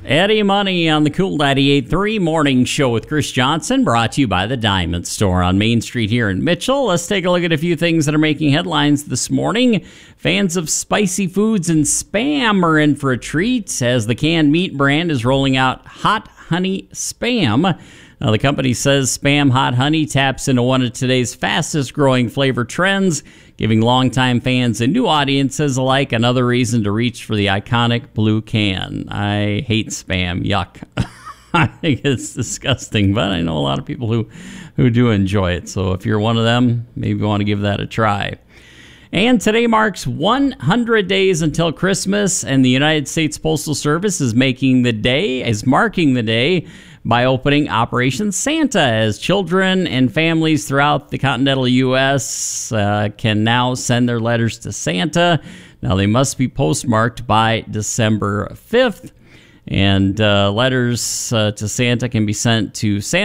Eddie Money on the Cool 98.3 Morning Show with Chris Johnson, brought to you by the Diamond Store on Main Street here in Mitchell. Let's take a look at a few things that are making headlines this morning. Fans of spicy foods and Spam are in for a treat as the canned meat brand is rolling out Hot Honey Spam. Now, the company says Spam Hot Honey taps into one of today's fastest growing flavor trends, giving longtime fans and new audiences alike another reason to reach for the iconic blue can. I hate Spam. Yuck. I think it's disgusting, but I know a lot of people who do enjoy it. So if you're one of them, maybe you want to give that a try. And today marks 100 days until Christmas, and the United States Postal Service is marking the day by opening Operation Santa, as children and families throughout the continental U.S. Can now send their letters to Santa. Now, they must be postmarked by December 5th, and letters to Santa can be sent to Santa